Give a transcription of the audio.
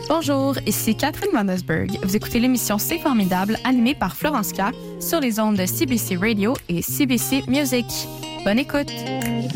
Bonjour, ici Catherine Monosberg. Vous écoutez l'émission C'est formidable, animée par Florence K sur les ondes de CBC Radio et CBC Music. Bonne écoute!